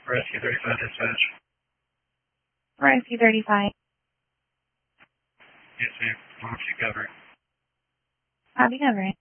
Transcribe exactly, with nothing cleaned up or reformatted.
Rescue thirty-five dispatch. Rescue thirty-five. Yes, ma'am. How much you covering? Copy covering.